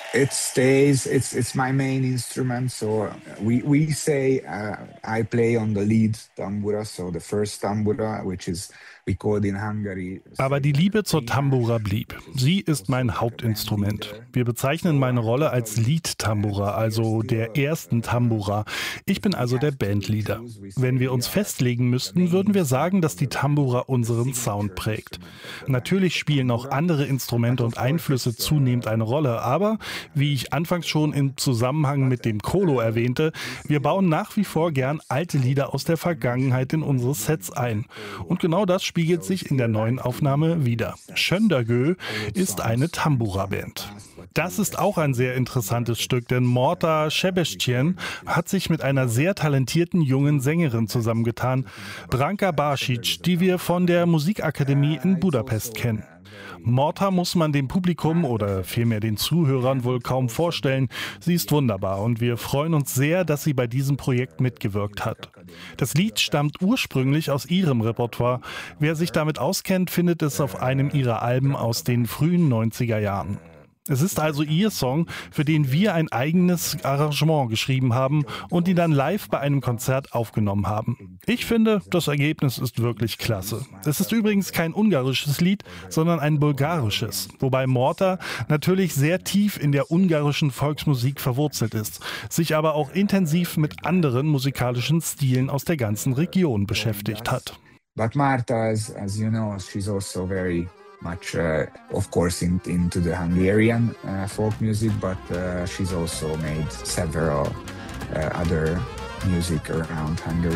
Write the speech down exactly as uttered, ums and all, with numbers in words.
It stays. It's it's my main instrument. So we we say uh, I play on the lead tambura, so the first tambura, which is we call it in Hungary. Aber die Liebe zur Tambura blieb. Sie ist mein Hauptinstrument. Wir bezeichnen meine Rolle als Lead-Tambura, also der ersten Tambura. Ich bin also der Bandleader. Wenn wir uns festlegen müssten, würden wir sagen, dass die Tambura unseren Sound prägt. Natürlich spielen auch andere Instrumente und Einflüsse zunehmend eine Rolle, aber wie ich anfangs schon im Zusammenhang mit dem Kolo erwähnte, wir bauen nach wie vor gern alte Lieder aus der Vergangenheit in unsere Sets ein. Und genau das spiegelt sich in der neuen Aufnahme wieder. Schöndagö ist eine Tambura-Band. Das ist auch ein sehr interessantes Stück, denn Morta Sebestyén hat sich mit einer sehr talentierten jungen Sängerin zusammengetan, Branka Basic, die wir von der Musikakademie in Budapest kennen. Morta muss man dem Publikum oder vielmehr den Zuhörern wohl kaum vorstellen. Sie ist wunderbar und wir freuen uns sehr, dass sie bei diesem Projekt mitgewirkt hat. Das Lied stammt ursprünglich aus ihrem Repertoire. Wer sich damit auskennt, findet es auf einem ihrer Alben aus den frühen neunziger Jahren. Es ist also ihr Song, für den wir ein eigenes Arrangement geschrieben haben und ihn dann live bei einem Konzert aufgenommen haben. Ich finde, das Ergebnis ist wirklich klasse. Es ist übrigens kein ungarisches Lied, sondern ein bulgarisches, wobei Morta natürlich sehr tief in der ungarischen Volksmusik verwurzelt ist, sich aber auch intensiv mit anderen musikalischen Stilen aus der ganzen Region beschäftigt hat. But Marta, as, as you know, she's also very much, uh, of course, in, into the Hungarian uh, folk music, but uh, she's also made several uh, other music around Hungary.